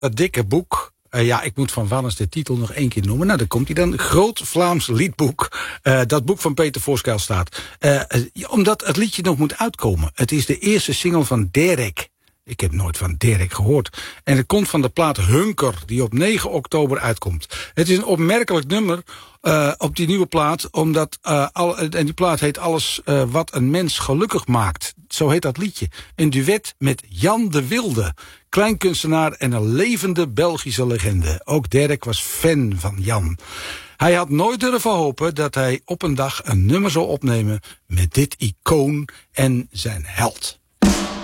Dat dikke boek. Ik moet van Wannes de titel nog 1 keer noemen. Nou, daar komt hij dan. Groot Vlaams liedboek. Dat boek van Peter Voorskuil staat. Omdat het liedje nog moet uitkomen. Het is de eerste single van Derek. Ik heb nooit van Derek gehoord. En het komt van de plaat Hunker, die op 9 oktober uitkomt. Het is een opmerkelijk nummer op die nieuwe plaat. Omdat en die plaat heet Alles wat een mens gelukkig maakt. Zo heet dat liedje. Een duet met Jan de Wilde. Kleinkunstenaar en een levende Belgische legende. Ook Derek was fan van Jan. Hij had nooit durven hopen dat hij op een dag een nummer zou opnemen met dit icoon en zijn held.